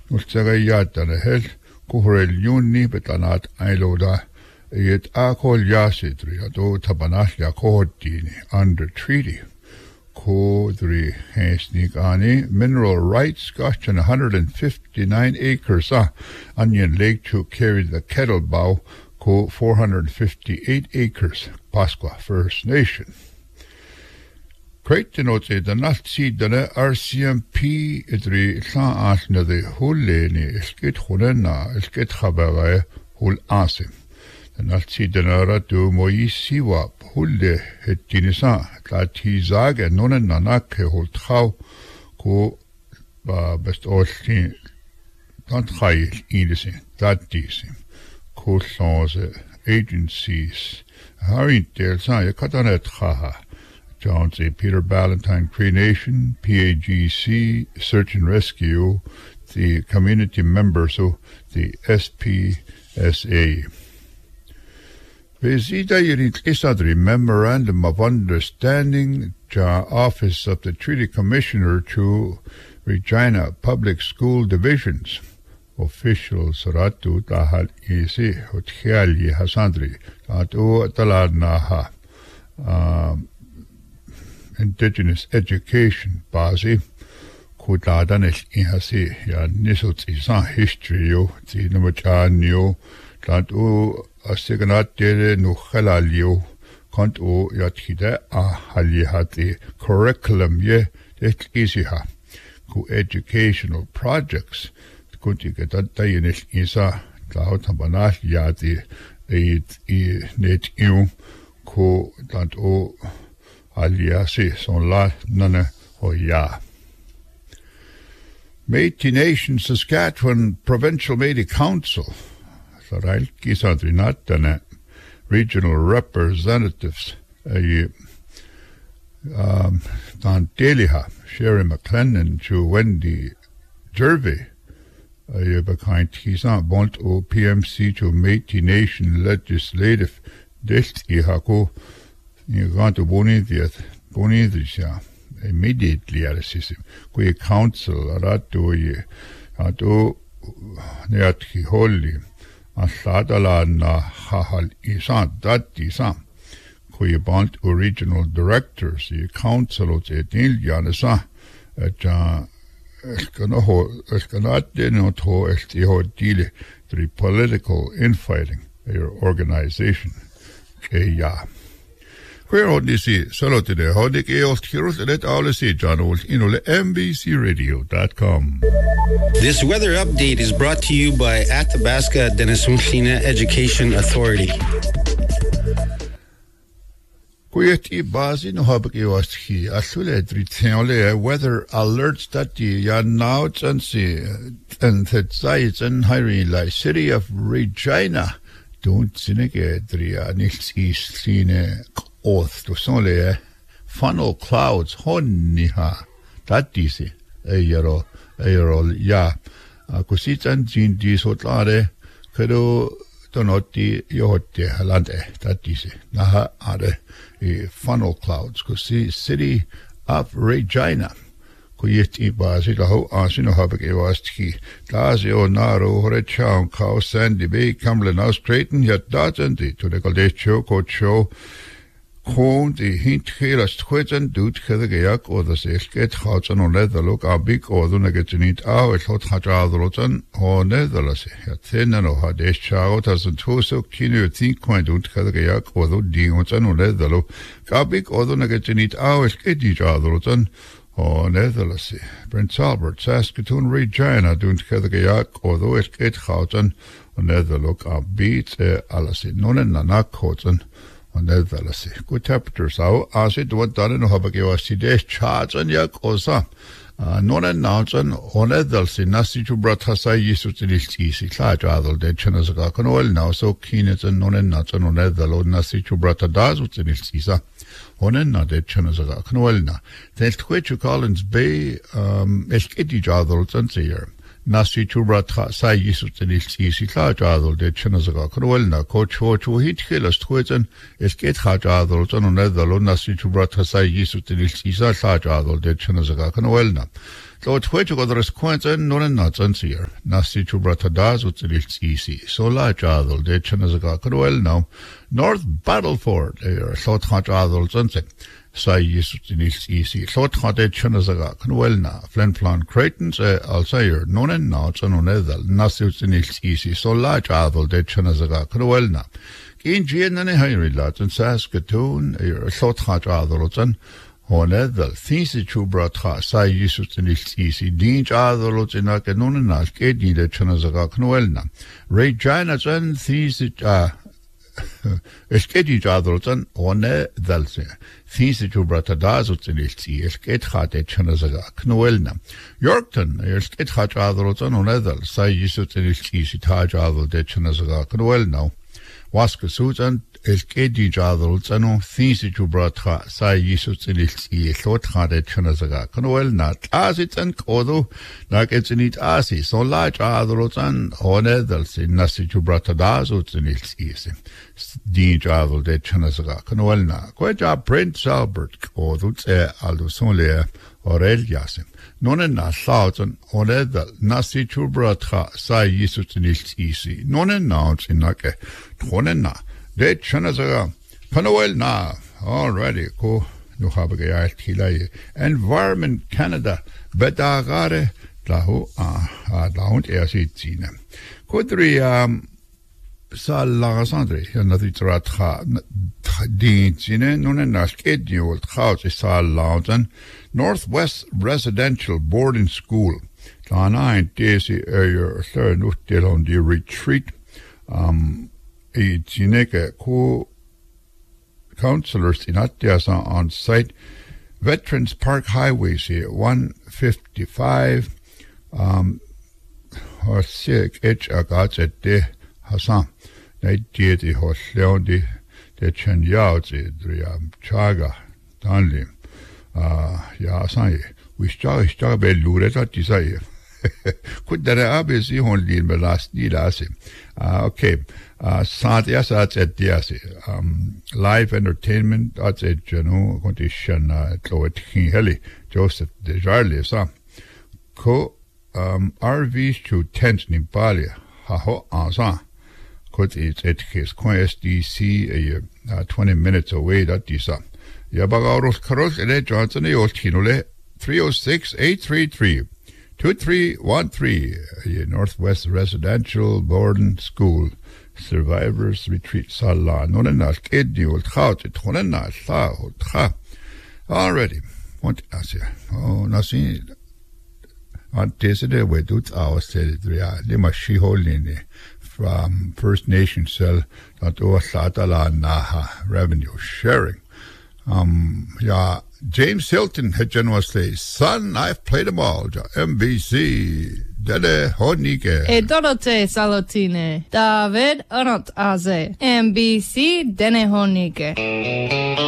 Ultsagayatana hel kuhrel yunni betanat ailoda yet akol yasidri ado tabanashya kohdini under treaty. Kodri Hesnigani mineral rights gosh 159 acres Onion Lake to carry the kettlebow ko 458 acres Pasqua First Nation. Great denotes the Nazi dana RCMP idri sa asna the huleni iskit hunena iskit khabara hul asim. The Nazi dana du moisiwa hulle het dinisa Lati sage nonnen nanake hol trau ko best olti tant khai indisi dat disi ko sonse agencies harin del sa yakatanet khaha Jones Peter Ballantyne Cree Nation PAGC Search and Rescue the community members of the SPSA Visita Unit Isadri Memorandum of Understanding Office of the Treaty Commissioner to Regina Public School Divisions Officials Ratu Tahal Isi Hothiali Hasandri Tatu Taladnaha Indigenous Education Bazi Kutadanis Ihasi Ya Nisut Isa History yo Tinamachanyo Tatu Asiganat dere no halalio kont o yathida halihati curriculum ye etkisiha ku educational projects kunti gatayinis isa tlahotambanal yati net iu ku tant o aliasi son la nana hoya Métis Nation Saskatchewan Provincial Métis Council Sarai Kisandrinatana regional representatives Don Deliha, Sherry McLennan, to Wendy Jervey behind Kisan Bont o PMC to Métis Nation Legislative District you want to Bonidrisha immediately at a system. We council Ratu Atu Neatki Holy Asadala na hahal isan dat isan kuye bant original directors the council of the Yanasa eskanat denot ho esti dile the political infighting your organization ya Where on this solo today how the chaos heroes let all see John Old MBCRadio.com. This weather update is brought to you by Athabasca Denisumklina Education Authority. Kuyeti bazi no habaki waski asule dritseole weather alerts that ya now and that sites and hiring like city of Regina don't sinege dria nichts ist sine Oath to sole funnel clouds honniha that disi ayero ya kusitan jin di sotlare kedo donoti yote halande that disi naha are funnel clouds kusi city of Regina kuyeti bazi laho asino habeke wastki dazi onaro horecham kao sandy bay Cumberland House Creighton yet dazendi to the Galdecho coach show Kon die hintgeras tweten doet gedegeak or the sesket houts on Netherlook a big or the negatinit out hot hadralotan or Netherless at thin and or had a child as a toso kinu think point don't gedegeak or the dingots on Netherlook a big or the negatinit out each otherlotan or Netherless Prince Albert Saskatoon Regina don't gedegeak or the esket houts on Netherlook a beat alasin non and nanak hotzen Netherlands. Good temperatures out. As it went down in Habaki days charge and yak osa. Non announced on Netherlands. Nasi to Bratasa Yisut in his easy. Clarge other than Chinazaga can oil now. So keen it's non announced on Netherlands. Nasi to Bratadaz with in his Isa. On not that Chinazaga can oil now. Then Twitch Collins Bay, Eskiti Jadol and Sayer. nasi chubratha sa yisut in isi klajadol de chanazaga krwelna kocho hit khilas tweten es geht khajadol ton nedalo nasi chubratha sa yisut in isa klajadol de chanazaga krwelna so twetcho godres quenten nonen natsansier nasi chubratha das ut in isi so lajadol de chanazaga krwelna North Battleford so khajadol tsanse Sai Yisut in isi thought hade chanazaga knwelna flenflan cratons alsayer nonen nauts on edal nasut in isi so large adol de chanazaga knwelna in jienane hayri lat and Saskatoon thought had adolotan on edal thisi chubratha sai Yisut in isi dinch adolot in a nonen nas kedi de chanazaga knwelna Regina and thisi Eskedi jadrotan one dalse. These jubrata dazut in ilti, esket hate chanazaga, Knoelna. Yorkton, esket hat jadrotan one dal, sai yisut in ilti, sita jadol de chanazaga, Knoelna. Waskasutan, eskedi jadrotano, these jubrata, sai yisut in ilti, thought hate chanazaga, Knoelna. Asit and kodo, like it's in it asi, so large jadrotan one dalse, nasi jubrata dazut in ilti. Din jadol de chanazaga knwelna koja Prince Albert kodut aldo sonle Aurelias nonen thousand onedal nasi chubrata sai Yisut isi nonen nauts inake tonena de chanazaga knwelna already ko no habe gealt hilay Environment Canada bedagare lahu daunt sitine kodri Sa Lagasandre, another Tratha, Dean, Nonen scheduled house is Sa Lauden, Northwest Residential Boarding School. Nine days area, third still on the retreat. It's co counselors in Atiasa on site. Veterans Park Highways here, 155, or sick, agats at the Hassan. They did the hotel, the Chen Yao, the Chaga, Danlim. Yasan, we start by Lureta desire. Could there obviously only in the last need us? Okay. Santias at Diasi. Live entertainment at a general condition, Cloet King Heli, Joseph de Jarlis. RVs to tents in Balia. Haho Ansan. It's at his SDC 20 minutes away that is Yabagaros Karos Ele Johnson Yostinole 306-833-2313 Northwest Residential Boarding School Survivors Retreat Sala Nonenas Kedi Old Hout Tonena Sa already what Asia oh nothing Antecedent with ut our said Lima She holding from First Nation cell that Satala Naha revenue sharing. James Hilton had generously, son, I've played them all. MBC, Dede Honike. E Dorote Salotine, David Onot Aze, MBC, Dene Honike.